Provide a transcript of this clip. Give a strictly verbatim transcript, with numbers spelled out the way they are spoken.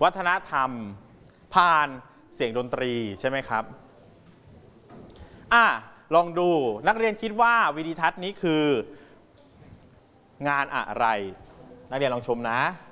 วัฒนธรรมผ่านเสียงดนตรีใช่ไหมครับอ่ะลองดูนักเรียนคิดว่าวิดีทัศน์นี้คืองานอะไรนักเรียนลองชมนะ